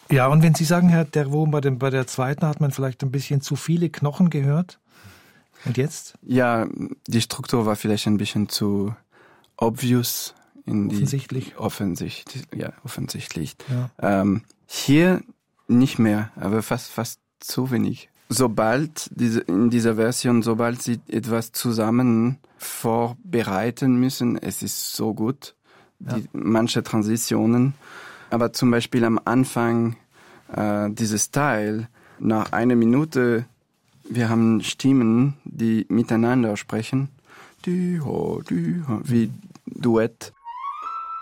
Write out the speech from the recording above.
Ja, und wenn Sie sagen, Herr Dervaux, bei der zweiten hat man vielleicht ein bisschen zu viele Knochen gehört. Und jetzt? Ja, die Struktur war vielleicht ein bisschen zu obvious. Offensichtlich. Offensichtlich. Ja. Hier nicht mehr, aber fast zu wenig. In dieser Version, sobald Sie etwas zusammen vorbereiten müssen, es ist so gut. Manche Transitionen. Aber zum Beispiel am Anfang dieses Teil, nach einer Minute, wir haben Stimmen, die miteinander sprechen. Wie Duett.